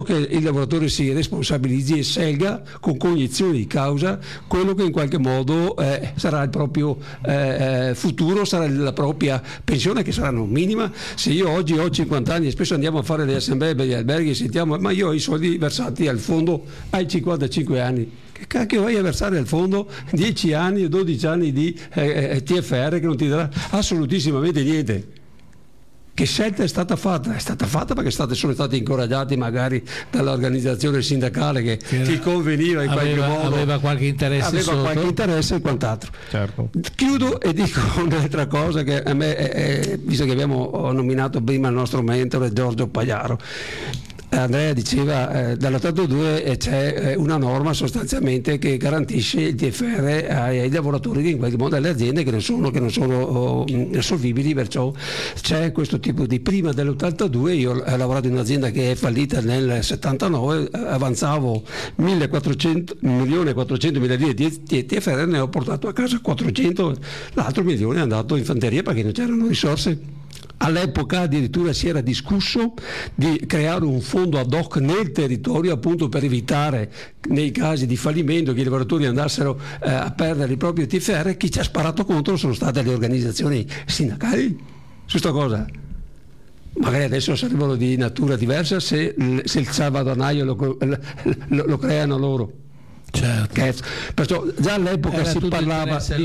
che il lavoratore si responsabilizzi e scelga con cognizione di causa quello che in qualche modo sarà il proprio futuro, sarà la propria pensione, che sarà non minima. Se io oggi ho 50 anni e spesso andiamo a fare le assemblee per gli alberghi e sentiamo ma io ho i soldi versati al fondo ai 55 anni, che cacchio vai a versare al fondo 10 anni o 12 anni di TFR che non ti darà assolutissimamente niente? Che scelta è stata fatta? È stata fatta perché sono stati incoraggiati magari dall'organizzazione sindacale che ti conveniva in qualche modo. Aveva qualche interesse e quant'altro. Certo. Chiudo e dico un'altra cosa che a me, visto che ho nominato prima il nostro mentore Giorgio Pagliaro. Andrea diceva dall'82 c'è una norma sostanzialmente che garantisce il TFR ai lavoratori che in qualche modo alle aziende che non sono assolvibili, perciò c'è questo tipo di prima dell'82. Io ho lavorato in un'azienda che è fallita nel 79, avanzavo 1.400.000 lire di TFR, ne ho portato a casa 400, l'altro milione è andato in fanteria perché non c'erano risorse. All'epoca addirittura si era discusso di creare un fondo ad hoc nel territorio appunto per evitare nei casi di fallimento che i lavoratori andassero a perdere il proprio TFR. Chi ci ha sparato contro sono state le organizzazioni sindacali su sta cosa. Magari adesso sarebbero di natura diversa se il salvadanaio lo creano loro. Certo. Perciò già all'epoca si parlava di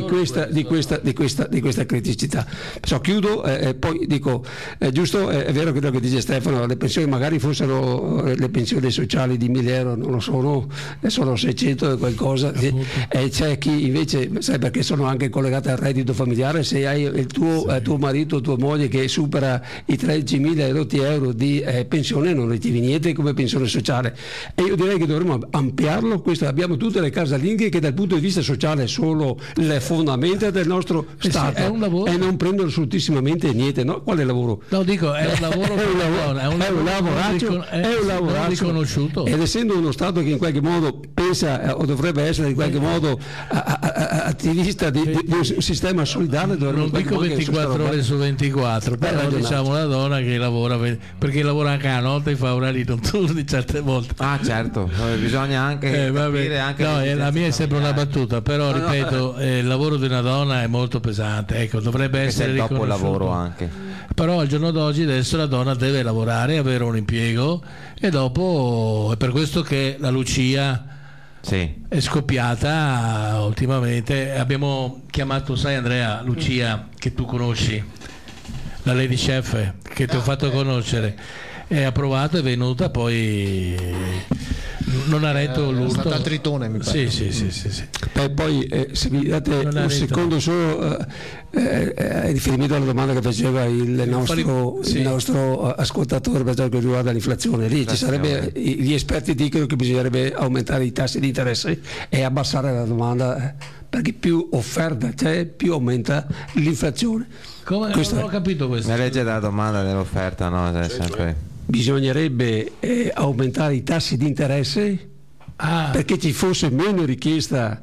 questa criticità. Perciò chiudo e poi dico giusto, è vero quello che dice Stefano, le pensioni magari fossero le pensioni sociali di 1.000 euro, non lo sono 600 e qualcosa, e c'è chi invece, sai, perché sono anche collegate al reddito familiare, se hai il tuo marito o tua moglie che supera i 13.000 euro di pensione non ricevi niente come pensione sociale, e io direi che dovremmo ampliarlo. Questo abbiamo tutte le casalinghe che dal punto di vista sociale sono le fondamenta del nostro Stato, è un lavoro. E non prendono assolutissimamente niente, no? Quale lavoro? No, dico, è un lavoro è un lavoraccio riconosciuto. Ed essendo uno Stato che in qualche modo pensa o dovrebbe essere in qualche modo attivista di un sistema solidale, non dico 24 ore su 24, però diciamo una donna che lavora perché lavora anche la notte e fa orari notturni certe volte. Ah certo, bisogna anche capire anche la mia è sempre una battuta, però ripeto, il lavoro di una donna è molto pesante, ecco, dovrebbe essere riconosciuto. Dopo lavoro anche. Però al giorno d'oggi adesso la donna deve lavorare, avere un impiego, e dopo è per questo che la Lucia è scoppiata ultimamente. Abbiamo chiamato, sai Andrea, Lucia, che tu conosci, la Lady Chef, che ti ho fatto conoscere, è approvato, è venuta, poi non ha retto l'urto. È stata al Tritone, mi pare. Sì. Poi se mi date un secondo solo riferimento alla domanda che faceva il nostro ascoltatore per ciò che riguarda l'inflazione, lì ci sarebbe, gli esperti dicono che bisognerebbe aumentare i tassi di interesse e abbassare la domanda, perché più offerta c'è più aumenta l'inflazione. Come? Non ho capito questo. La legge della domanda e dell'offerta, no? È sempre... Bisognerebbe aumentare i tassi di interesse perché ci fosse meno richiesta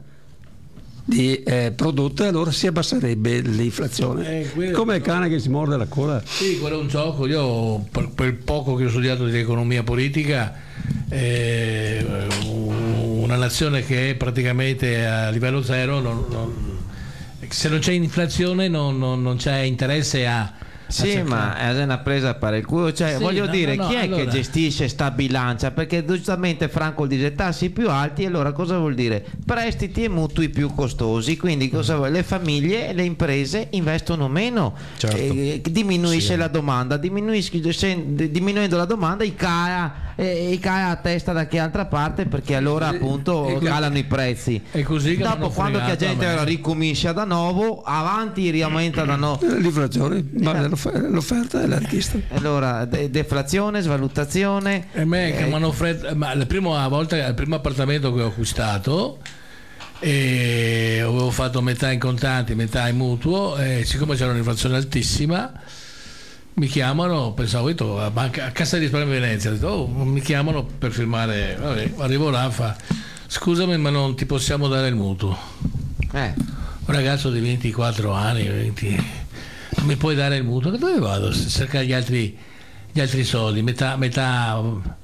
di prodotti, allora si abbasserebbe l'inflazione. Come il cane che si morde la coda. Sì, quello è un gioco. Io per poco che ho studiato di economia politica, una nazione che è praticamente a livello zero, se non c'è inflazione non c'è interesse a... Sì, ma è una presa per il culo, cioè chi è che gestisce sta bilancia? Perché giustamente Franco dice tassi più alti, allora cosa vuol dire? Prestiti e mutui più costosi, quindi cosa vuole? Le famiglie e le imprese investono meno, diminuisce la domanda, diminuendo la domanda cala a testa da che altra parte, perché allora appunto calano i prezzi. È così che dopo quando la gente ricomincia da nuovo, avanti riaumenta da nuovo l'inflazione, l'offerta e la richiesta. Allora deflazione, svalutazione. Ma la prima volta, il primo appartamento che ho acquistato, avevo fatto metà in contanti, metà in mutuo, e siccome c'era un'inflazione altissima mi chiamano, pensavo a Cassa di Risparmio di Venezia, ho detto, mi chiamano per firmare, arrivo là, fa scusami ma non ti possiamo dare il mutuo. Un ragazzo di 24 anni, 20, mi puoi dare il mutuo? Dove vado? Cercare gli altri soldi, metà